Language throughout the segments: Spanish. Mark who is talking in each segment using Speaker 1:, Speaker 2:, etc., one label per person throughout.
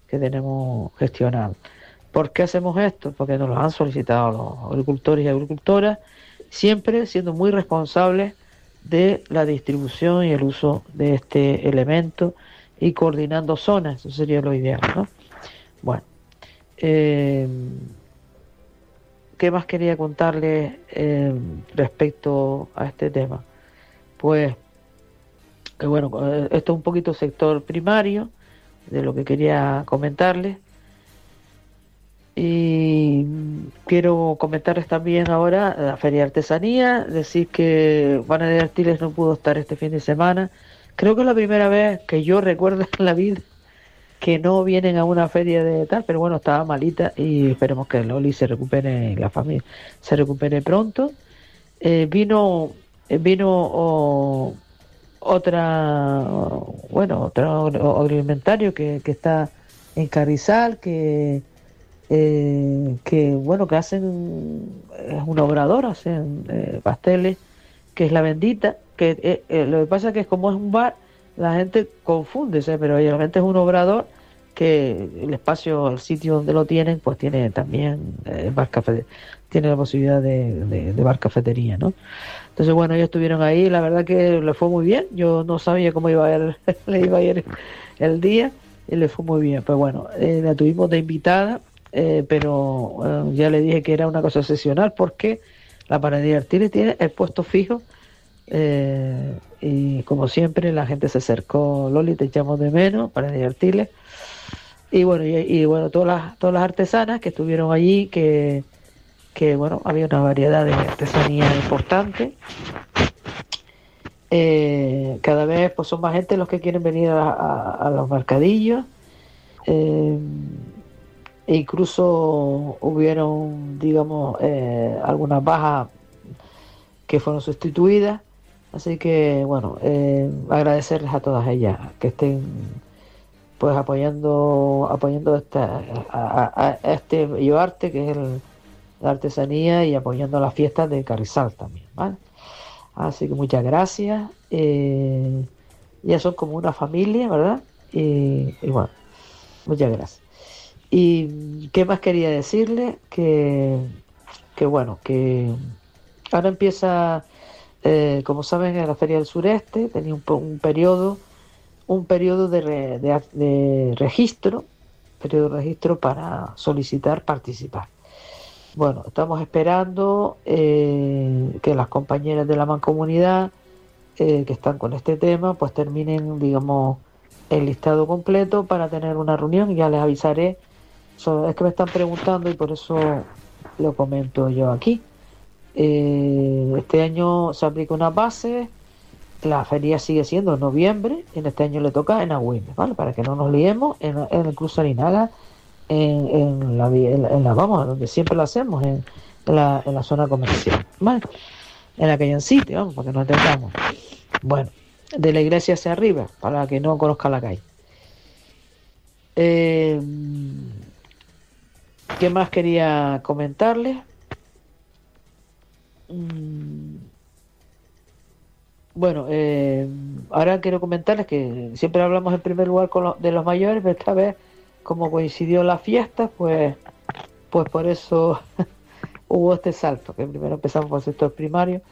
Speaker 1: que tenemos gestionado. ¿Por qué hacemos esto? Porque nos lo han solicitado los agricultores y agricultoras, siempre siendo muy responsables de la distribución y el uso de este elemento y coordinando zonas, eso sería lo ideal, ¿no? Bueno, eh, ¿qué más quería contarles respecto a este tema? Pues, bueno, esto es un poquito sector primario de lo que quería comentarles. Y quiero comentarles también ahora la Feria de Artesanía, decir que Juana de Artiles no pudo estar este fin de semana. Creo que es la primera vez que yo recuerdo en la vida que no vienen a una feria de tal, pero bueno, estaba malita y esperemos que Loli se recupere, la familia se recupere pronto. Vino otro agroalimentario que está en Carrizal, que hacen, es un obrador, hacen pasteles, que es La Bendita, lo que pasa es que como es un bar, la gente confunde, ¿sabes? Pero realmente es un obrador que el espacio, el sitio donde lo tienen, pues tiene también tiene la posibilidad de bar cafetería, ¿no? Entonces, bueno, ellos estuvieron ahí, la verdad que le fue muy bien, yo no sabía cómo iba a ir, le iba a ir el día, y le fue muy bien, pues bueno, la tuvimos de invitada, pero ya le dije que era una cosa excepcional porque la panadería Artiles tiene el puesto fijo, y como siempre la gente se acercó. Loli, te echamos de menos, panadería Artiles, y bueno, bueno, todas las artesanas que estuvieron allí, que bueno, había una variedad de artesanía importante. Cada vez pues son más gente los que quieren venir a los mercadillos. eh, E incluso hubieron, digamos, algunas bajas que fueron sustituidas. Así que, bueno, agradecerles a todas ellas que estén pues apoyando a este bello arte que es la artesanía, y apoyando las fiestas de Carrizal también, ¿vale? Así que muchas gracias. Ya son como una familia, ¿verdad? Y bueno, muchas gracias. ¿Y qué más quería decirle? Que bueno, que ahora empieza, como saben, en la Feria del Sureste tenía un periodo de registro, para solicitar participar. Bueno, estamos esperando que las compañeras de la Mancomunidad que están con este tema, pues terminen, digamos, el listado completo para tener una reunión, y ya les avisaré. Es que me están preguntando y por eso lo comento yo aquí. Este año se aplica una base, la feria sigue siendo en noviembre, y en este año le toca en Agüimes, ¿vale? Para que no nos liemos en el Cruz Arinaga, vamos, donde siempre lo hacemos, en la zona comercial, ¿vale? En la calle en sitio, vamos, para que nos entendamos. Bueno, de la iglesia hacia arriba, para que no conozca la calle. ¿Qué más quería comentarles? Bueno, ahora quiero comentarles que siempre hablamos en primer lugar de los mayores, pero esta vez, como coincidió la fiesta, pues por eso hubo este salto, que primero empezamos por el sector primario,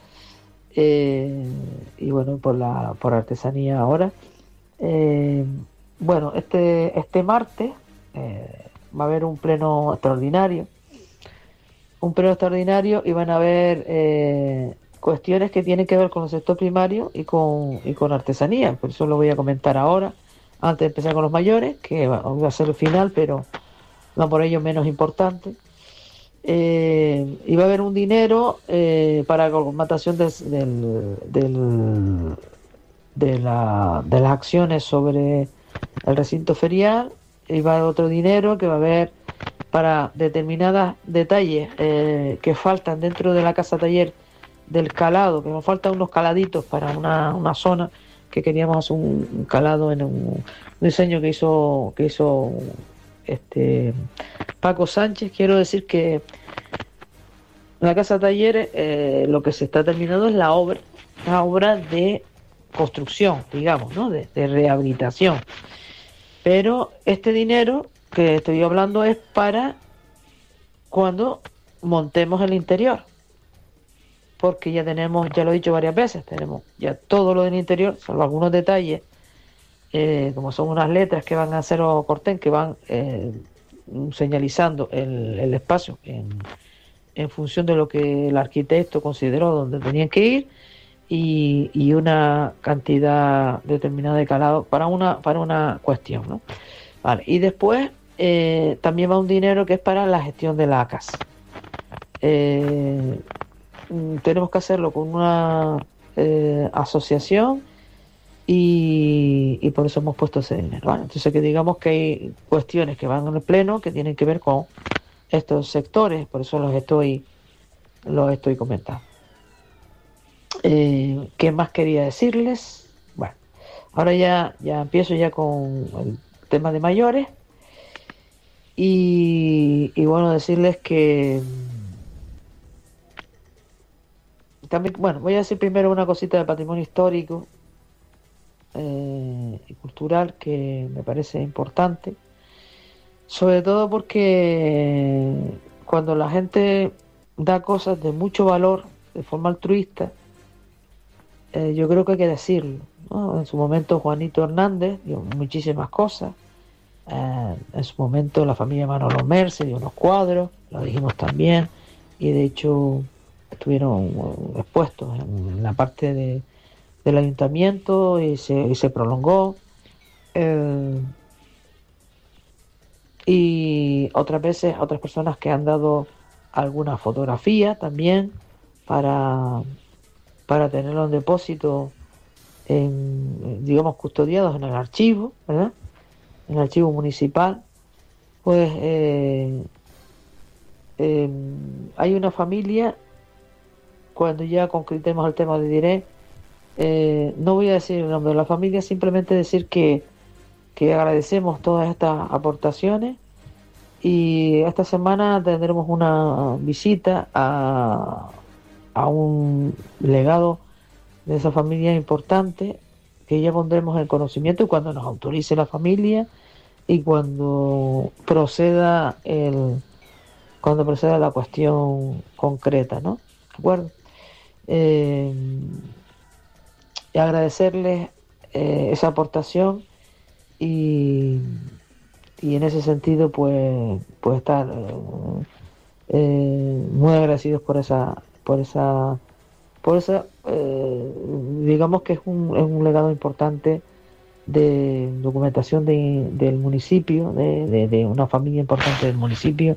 Speaker 1: y bueno, por artesanía ahora. Bueno, este martes va a haber un pleno extraordinario, y van a haber cuestiones que tienen que ver con el sector primario y con artesanía. Por eso lo voy a comentar ahora, antes de empezar con los mayores, que va a ser el final, pero no por ello menos importante. Y va a haber un dinero para la matación de las acciones sobre el recinto ferial, y va a haber otro dinero que va a haber para determinados detalles que faltan dentro de la casa taller del calado, que nos faltan unos caladitos para una zona que queríamos hacer un calado en un diseño que hizo Paco Sánchez. Quiero decir que en la casa talleres lo que se está terminando es la obra de construcción, digamos, ¿no? De rehabilitación. Pero este dinero que estoy hablando es para cuando montemos el interior, porque ya tenemos, ya lo he dicho varias veces, tenemos ya todo lo del interior, salvo algunos detalles, como son unas letras que van a hacer o corten, que van señalizando el espacio en función de lo que el arquitecto consideró donde tenían que ir, y una cantidad determinada de calado para una cuestión, ¿no? Vale, y después también va un dinero que es para la gestión de la casa. Tenemos que hacerlo con una asociación, y por eso hemos puesto ese dinero, ¿vale? Entonces, que digamos que hay cuestiones que van en el pleno que tienen que ver con estos sectores, por eso los estoy comentando. ¿Qué más quería decirles? Bueno, ahora ya empiezo ya con el tema de mayores, y bueno, decirles que también, bueno, voy a decir primero una cosita de patrimonio histórico y cultural que me parece importante, sobre todo porque cuando la gente da cosas de mucho valor de forma altruista, yo creo que hay que decirlo, ¿no? En su momento Juanito Hernández dio muchísimas cosas, en su momento la familia Manolo Merce dio unos cuadros, lo dijimos también, y de hecho estuvieron expuestos en la parte del ayuntamiento, y se prolongó. Y otras veces otras personas que han dado alguna fotografía también para, tenerlo en depósito, digamos, custodiados en el archivo, ¿verdad? En el archivo municipal. Pues hay una familia, cuando ya concretemos el tema de diré, no voy a decir el nombre de la familia, simplemente decir que agradecemos todas estas aportaciones, y esta semana tendremos una visita a un legado de esa familia importante, que ya pondremos en conocimiento cuando nos autorice la familia y cuando proceda la cuestión concreta, ¿no? ¿De acuerdo? Y agradecerles esa aportación, y en ese sentido pues estar muy agradecidos por esa digamos que es un legado importante de documentación del municipio, de una familia importante del municipio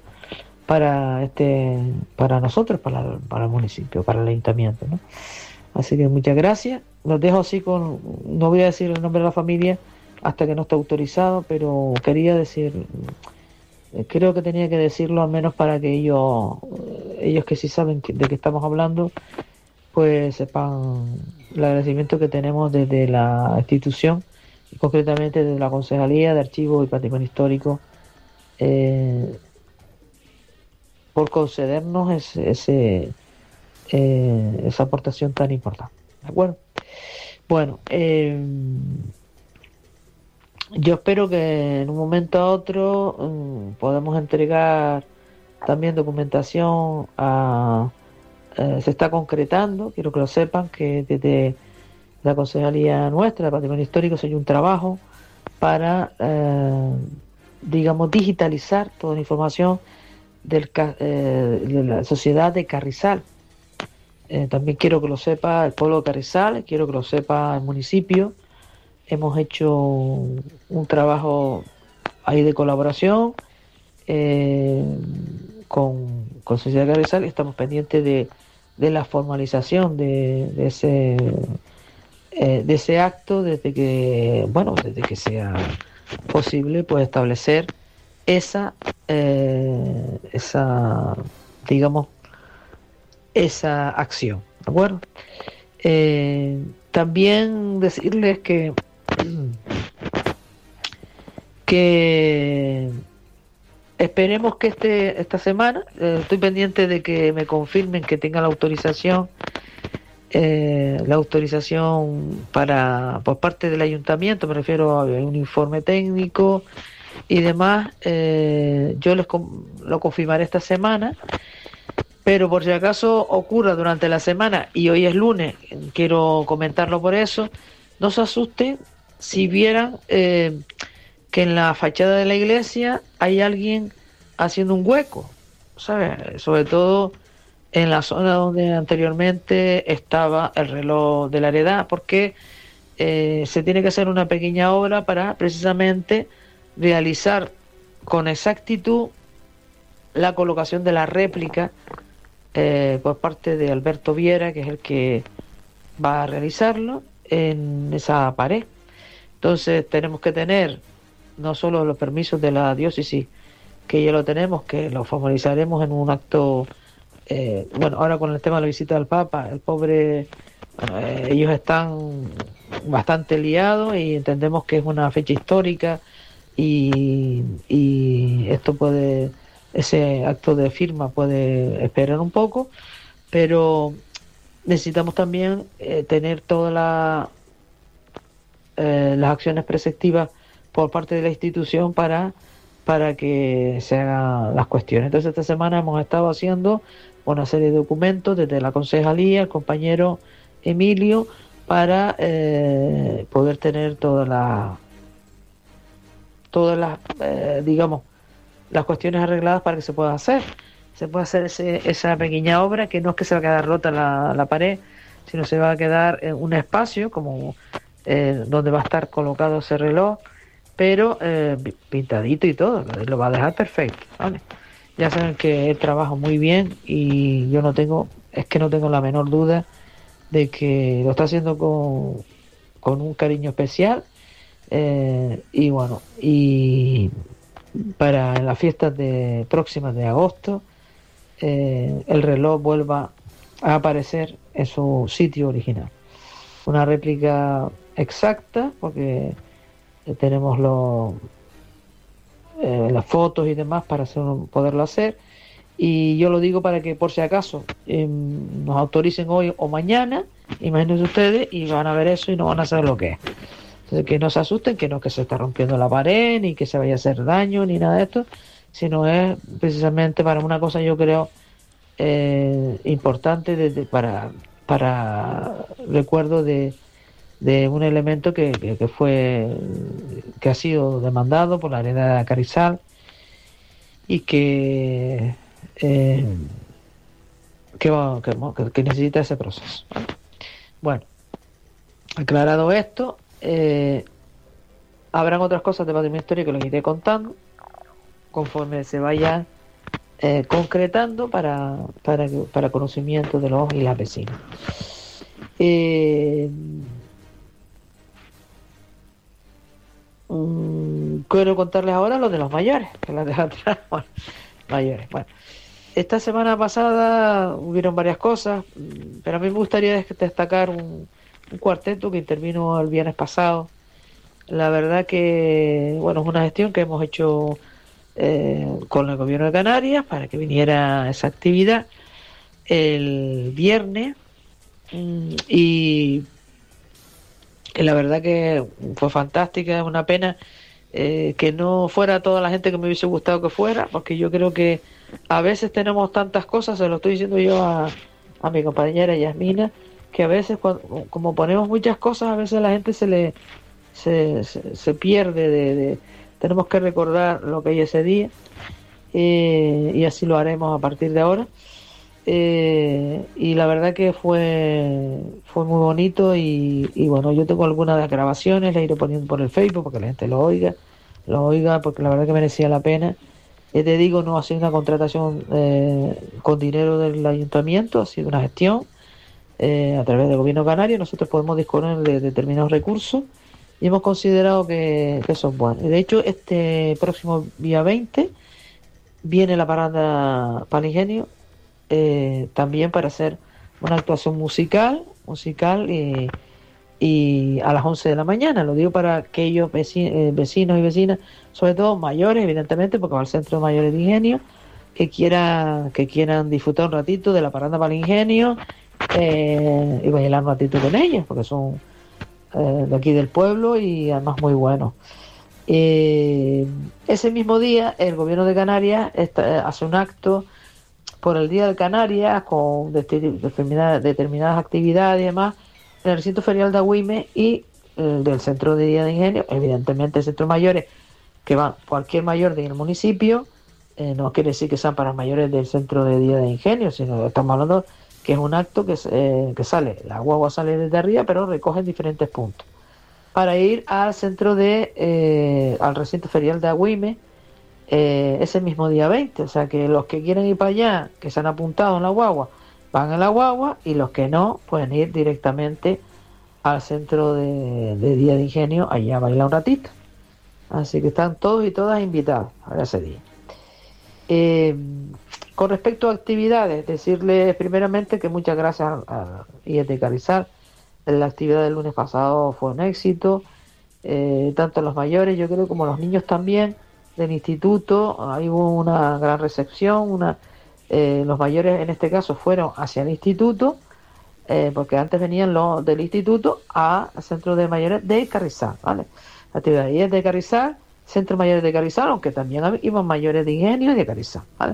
Speaker 1: para nosotros, para el municipio, para el ayuntamiento, ¿no? Así que muchas gracias. Los dejo así no voy a decir el nombre de la familia hasta que no esté autorizado, pero quería decir, creo que tenía que decirlo al menos para que ellos que sí saben de qué estamos hablando, pues sepan el agradecimiento que tenemos desde la institución, y concretamente desde la Concejalía de Archivos y Patrimonio Histórico, por concedernos esa aportación tan importante. ¿De acuerdo? Bueno, yo espero que en un momento a otro podamos entregar también documentación se está concretando, quiero que lo sepan, que desde la Concejalía nuestra de Patrimonio Histórico se ha hecho un trabajo para, digamos, digitalizar toda la información de la sociedad de Carrizal. También quiero que lo sepa el pueblo de Carrizal, quiero que lo sepa el municipio. Hemos hecho un trabajo ahí de colaboración con Sociedad de Carrizal. Estamos pendientes de la formalización de ese acto, desde que sea posible, pues establecer digamos, esa acción, ¿de acuerdo? También decirles que esperemos que esta semana, estoy pendiente de que me confirmen que tenga la autorización por parte del ayuntamiento, me refiero a un informe técnico y demás, yo lo confirmaré esta semana, pero por si acaso ocurra durante la semana, y hoy es lunes, quiero comentarlo por eso, no se asusten si vieran que en la fachada de la iglesia hay alguien haciendo un hueco, ¿sabes? Sobre todo en la zona donde anteriormente estaba el reloj de la heredad, porque se tiene que hacer una pequeña obra para precisamente realizar con exactitud la colocación de la réplica por parte de Alberto Viera, que es el que va a realizarlo en esa pared. Entonces tenemos que tener no solo los permisos de la diócesis, que ya lo tenemos, que lo formalizaremos en un acto, bueno, ahora con el tema de la visita del Papa, el pobre, bueno, ellos están bastante liados y entendemos que es una fecha histórica y esto puede, ese acto de firma puede esperar un poco, pero necesitamos también tener todas las acciones preceptivas por parte de la institución para que se hagan las cuestiones. Entonces esta semana hemos estado haciendo una serie de documentos desde la concejalía, el compañero Emilio, para poder tener todas las digamos, las cuestiones arregladas para que se pueda hacer. Se puede hacer esa pequeña obra, que no es que se va a quedar rota la pared, sino se va a quedar en un espacio como donde va a estar colocado ese reloj, pero pintadito y todo, lo va a dejar perfecto, ¿vale? Ya saben que él trabaja muy bien y yo no tengo la menor duda de que lo está haciendo con un cariño especial, y bueno, y para las fiestas próximas de agosto el reloj vuelva a aparecer en su sitio original. Una réplica exacta, porque tenemos las fotos y demás para poderlo hacer, y yo lo digo para que por si acaso nos autoricen hoy o mañana, imagínense ustedes, y van a ver eso y no van a saber lo que es. Entonces, que no se asusten, que no es que se está rompiendo la pared, ni que se vaya a hacer daño, ni nada de esto, sino es precisamente para una cosa, yo creo, importante para recuerdo de un elemento que ha sido demandado por la heredad Carrizal y que necesita ese proceso. Bueno, aclarado esto, habrán otras cosas de patrimonio histórico que les iré contando conforme se vayan concretando para conocimiento de los y las vecinas. Quiero contarles ahora lo de los mayores, que las dejé atrás. Bueno, mayores. Bueno, esta semana pasada hubieron varias cosas, pero a mí me gustaría destacar un cuarteto que intervino el viernes pasado. La verdad que, bueno, es una gestión que hemos hecho con el gobierno de Canarias para que viniera esa actividad el viernes, y la verdad que fue fantástica. Es una pena que no fuera toda la gente que me hubiese gustado que fuera, porque yo creo que a veces tenemos tantas cosas, se lo estoy diciendo yo a mi compañera Yasmina, que a veces como ponemos muchas cosas, a veces la gente se pierde tenemos que recordar lo que hay ese día, y así lo haremos a partir de ahora. Y la verdad que fue muy bonito, y bueno, yo tengo algunas de las grabaciones, las iré poniendo por el Facebook para que la gente lo oiga, porque la verdad que merecía la pena. Te digo, no ha sido una contratación con dinero del ayuntamiento, ha sido una gestión a través del gobierno canario. Nosotros podemos disponer de determinados recursos y hemos considerado que son buenos. De hecho, este próximo día 20 viene la parada Palingenio, también para hacer una actuación musical y a las 11 de la mañana. Lo digo para aquellos vecinos y vecinas, sobre todo mayores, evidentemente, porque va al Centro de Mayores de Ingenio, que quieran disfrutar un ratito de la parada Palingenio y bailar un ratito con ellos, porque son de aquí del pueblo y además muy buenos. Ese mismo día el gobierno de Canarias hace un acto por el Día de Canarias con determinadas actividades y demás en el recinto ferial de Agüime y del Centro de Día de Ingenio, evidentemente el centro de mayores, que van cualquier mayor del municipio, no quiere decir que sean para mayores del Centro de Día de Ingenio, sino que estamos hablando que es un acto que sale, la guagua sale desde arriba, pero recoge en diferentes puntos, para ir al al recinto ferial de Agüime, ese mismo día 20. O sea que los que quieren ir para allá, que se han apuntado en la guagua, van en la guagua, y los que no, pueden ir directamente al centro de Día de Ingenio, allá a bailar un ratito. Así que están todos y todas invitados a ese día. Eh, con respecto a actividades, decirles primeramente que muchas gracias a IET Carizal. La actividad del lunes pasado fue un éxito, tanto los mayores, yo creo, como los niños también del instituto. Ahí hubo una gran recepción. Los mayores en este caso fueron hacia el instituto, porque antes venían los del instituto al centro de mayores de Carrizal, ¿vale? La actividad ahí es de Carrizal, centro mayores de Carrizal, aunque también iban mayores de Ingenio y de Carrizal, ¿vale?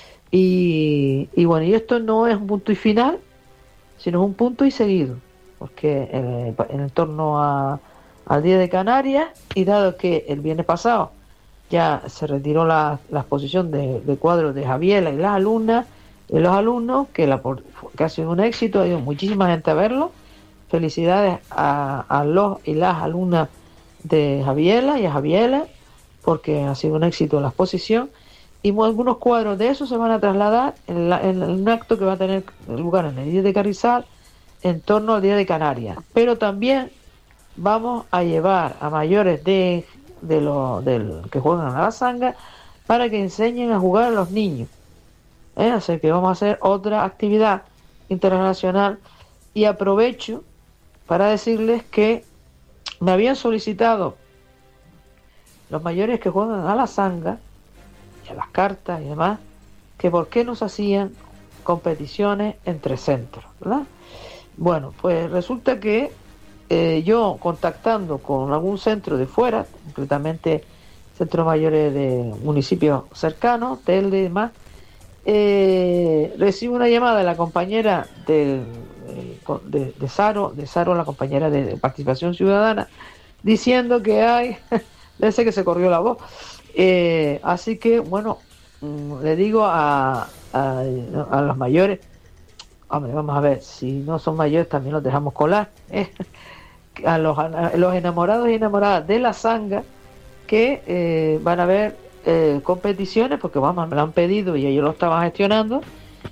Speaker 1: Y bueno, y esto no es un punto y final, sino es un punto y seguido, porque en torno al Día de Canarias, y dado que el viernes pasado ya se retiró la exposición de cuadros de Javiela y las alumnas y los alumnos, que ha sido un éxito, ha ido muchísima gente a verlo. Felicidades a los y las alumnas de Javiela y a Javiela, porque ha sido un éxito la exposición, y algunos cuadros de eso se van a trasladar en un acto que va a tener lugar en el Día de Carrizal en torno al Día de Canarias. Pero también vamos a llevar a mayores que juegan a la sanga, para que enseñen a jugar a los niños. Así que vamos a hacer otra actividad internacional, y aprovecho para decirles que me habían solicitado los mayores que juegan a la sanga y a las cartas y demás, que por qué nos hacían competiciones entre centros, ¿verdad? Bueno, pues resulta que yo, contactando con algún centro de fuera, concretamente centros mayores de municipios cercanos, Telde y demás, recibo una llamada de la compañera de Saro, la compañera de Participación Ciudadana, diciendo que hay, parece que se corrió la voz. Así que, bueno, le digo a los mayores, hombre, vamos a ver, si no son mayores también los dejamos colar, a los enamorados y enamoradas de la sanga, que van a haber competiciones, porque vamos, me lo han pedido y ellos lo estaban gestionando,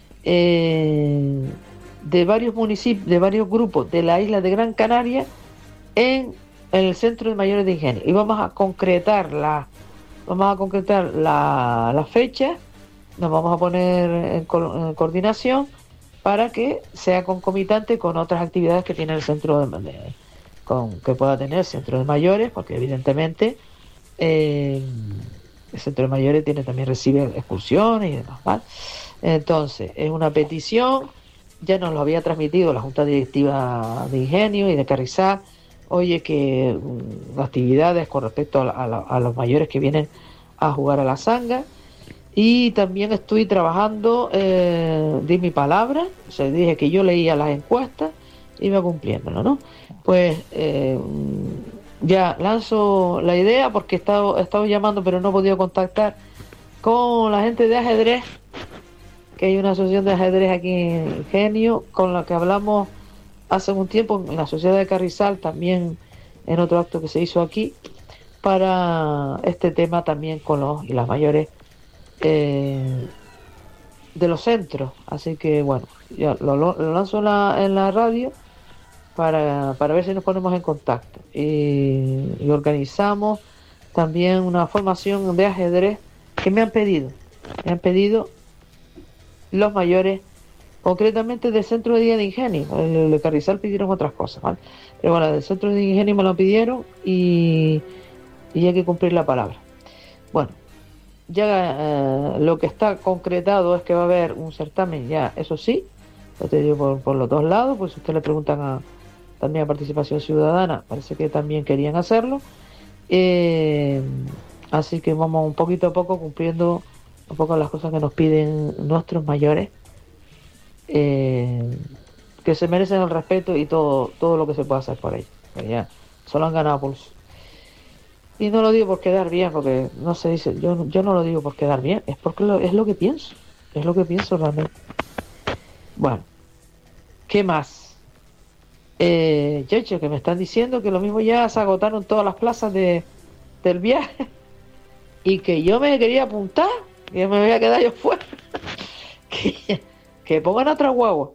Speaker 1: de varios municipios, de varios grupos de la isla de Gran Canaria, en el Centro de Mayores de Ingenio, y vamos a concretar la fecha. Nos vamos a poner en coordinación para que sea concomitante con otras actividades que tiene el centro que pueda tener el centro de mayores, porque evidentemente el centro de mayores también recibe excursiones y demás, ¿vale? Entonces es una petición, ya nos lo había transmitido la Junta Directiva de Ingenio y de Carrizal. Oye, que actividades con respecto a los mayores que vienen a jugar a la sanga. Y también estoy trabajando, di mi palabra, o sea, dije que yo leía las encuestas, iba cumpliéndolo, ¿no? Pues ya lanzo la idea, porque he estado llamando, pero no he podido contactar con la gente de ajedrez, que hay una asociación de ajedrez aquí en Ingenio, con la que hablamos hace un tiempo en la Sociedad de Carrizal, también en otro acto que se hizo aquí, para este tema también con los y las mayores de los centros. Así que bueno, ya lo lanzo en la radio para ver si nos ponemos en contacto, y organizamos también una formación de ajedrez que me han pedido los mayores, concretamente del Centro de Día de Ingenio. El de Carrizal pidieron otras cosas, ¿vale? Pero bueno, del Centro de Ingenio me lo pidieron, y hay que cumplir la palabra. Bueno, ya lo que está concretado es que va a haber un certamen, ya, eso sí, lo te digo por los dos lados, pues si ustedes le preguntan también a Participación Ciudadana, parece que también querían hacerlo, Eh, Así que vamos un poquito a poco cumpliendo un poco las cosas que nos piden nuestros mayores, eh, que se merecen el respeto y todo lo que se pueda hacer por ellos. Que ya solo han ganado pulso. Y no lo digo por quedar bien, porque no se dice, yo no lo digo por quedar bien, es porque es lo que pienso, es lo que pienso realmente. Bueno, ¿qué más? Checho, que me están diciendo que lo mismo ya se agotaron todas las plazas del viaje y que yo me quería apuntar, que me voy a quedar yo fuera, que, que pongan otra guagua.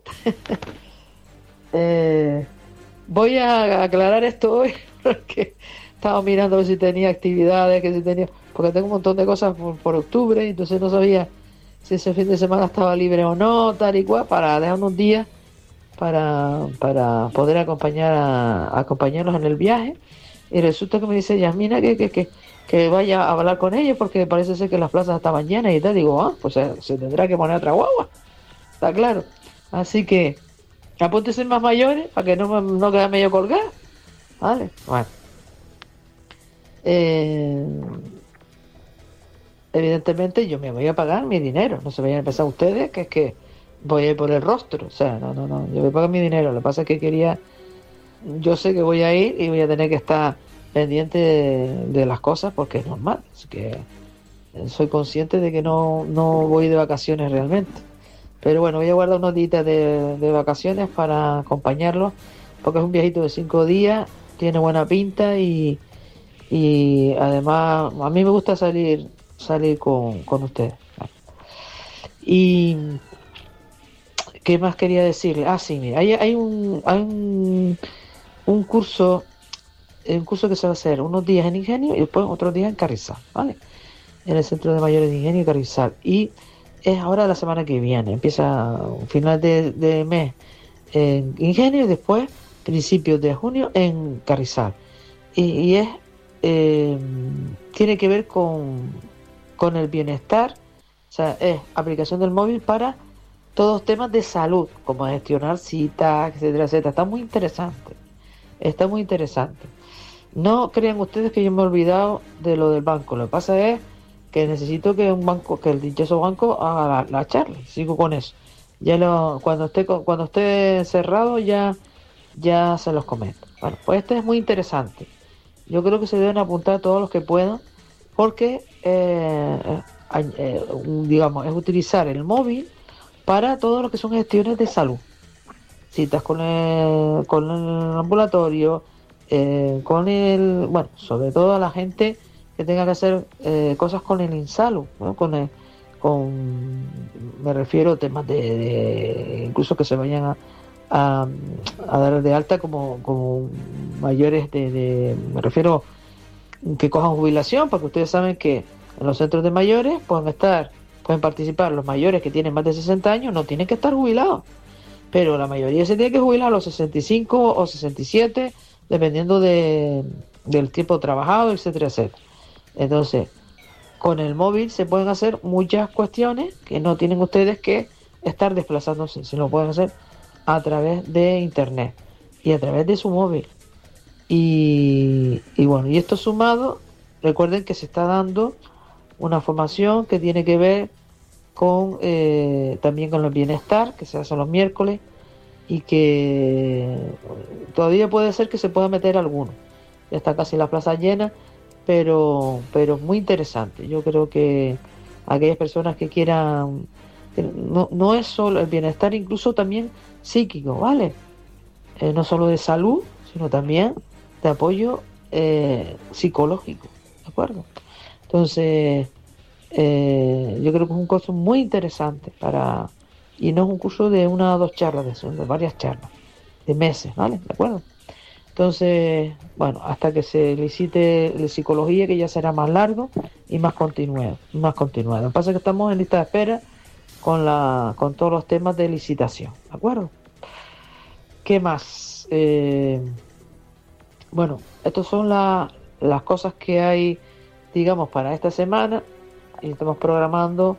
Speaker 1: Eh, Voy a aclarar esto hoy porque estaba mirando a ver si tenía actividades, que si tenía, porque tengo un montón de cosas por octubre, y entonces no sabía si ese fin de semana estaba libre o no, tal y cual, para dejar unos días para poder acompañarlos en el viaje. Y resulta que me dice Yasmina que vaya a hablar con ellos porque parece ser que las plazas estaban llenas y tal. Digo, pues se tendrá que poner otra guagua, está claro. Así que apúntense más mayores para que no quede medio colgada. Vale, bueno. Eh, Evidentemente yo me voy a pagar mi dinero. No se vayan a pensar ustedes que es que voy a ir por el rostro. O sea, no. Yo voy a pagar mi dinero. Lo que pasa es que yo sé que voy a ir y voy a tener que estar pendiente de las cosas porque es normal. Así que soy consciente de que no voy de vacaciones realmente. Pero bueno, voy a guardar unos días de vacaciones para acompañarlos porque es un viajito de 5 días, tiene buena pinta y además a mí me gusta salir con ustedes. Y ¿qué más quería decirle? Sí, mira, un curso, un curso que se va a hacer unos días en Ingenio y después otros días en Carrizal, ¿vale? En el Centro de Mayores de Ingenio y Carrizal. Y es ahora la semana que viene, empieza final de mes en Ingenio y después principios de junio en Carrizal. Y eh, tiene que ver con el bienestar, o sea, es aplicación del móvil para todos temas de salud, como gestionar citas, etcétera, etcétera. Está muy interesante. No crean ustedes que yo me he olvidado de lo del banco. Lo que pasa es que necesito que el dichoso banco haga la charla. Sigo con eso. Cuando esté cerrado ya se los comento. Bueno, pues este es muy interesante. Yo creo que se deben apuntar todos los que puedan, porque digamos, es utilizar el móvil para todo lo que son gestiones de salud, citas con el ambulatorio, bueno, sobre todo a la gente que tenga que hacer cosas con el Insalud, ¿no? Me refiero a temas incluso que se vayan a, a dar de alta como mayores me refiero que cojan jubilación, porque ustedes saben que en los centros de mayores pueden participar los mayores que tienen más de 60 años, no tienen que estar jubilados, pero la mayoría se tiene que jubilar a los 65 o 67, dependiendo del tiempo trabajado, etcétera, etcétera. Entonces, con el móvil se pueden hacer muchas cuestiones que no tienen ustedes que estar desplazándose, se lo pueden hacer a través de internet y a través de su móvil. Y bueno, y esto sumado, recuerden que se está dando una formación que tiene que ver también con el bienestar, que se hace los miércoles, y que todavía puede ser que se pueda meter alguno. Ya está casi la plaza llena, pero muy interesante. Yo creo que aquellas personas que quieran, no es solo el bienestar, incluso también psíquico, ¿vale? No solo de salud, sino también de apoyo psicológico, ¿de acuerdo? Entonces, yo creo que es un curso muy interesante y no es un curso de una o dos charlas, de varias charlas, de meses, ¿vale? ¿De acuerdo? Entonces, bueno, hasta que se licite la psicología, que ya será más largo y más continuado, más continuado. Lo que pasa es que estamos en lista de espera con todos los temas de licitación, ¿de acuerdo? ¿Qué más? Bueno, estas son las cosas que hay, digamos, para esta semana, y estamos programando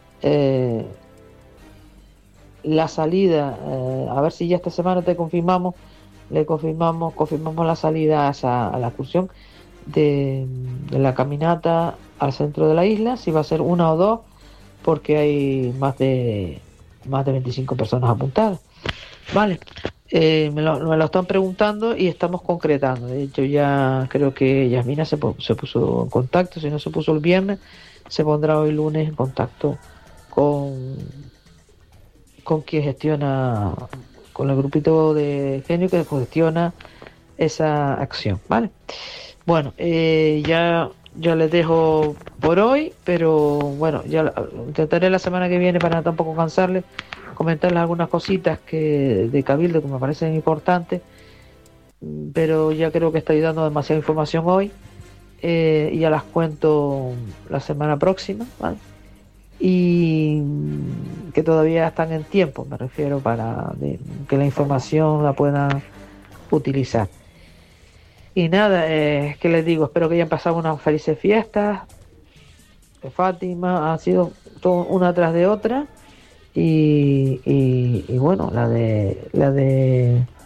Speaker 1: la salida, a ver si ya esta semana confirmamos la salida a la excursión de, de la caminata al centro de la isla, si va a ser una o dos, porque hay más de 25 personas apuntadas. Vale, me lo están preguntando y estamos concretando. De hecho, ya creo que Yasmina se puso en contacto, si no se puso el viernes, se pondrá hoy lunes en contacto con, con quien gestiona, con el grupito de genio que gestiona esa acción, ¿vale? Bueno, ya les dejo por hoy, pero bueno, intentaré la semana que viene para tampoco cansarles, comentarles algunas cositas de Cabildo que me parecen importantes, pero ya creo que estoy dando demasiada información hoy, y ya las cuento la semana próxima, ¿vale? Y que todavía están en tiempo, me refiero, que la información la puedan utilizar. Y nada, ¿qué les digo? Espero que hayan pasado unas felices fiestas de Fátima. Ha sido todo una tras de otra. Y bueno, la de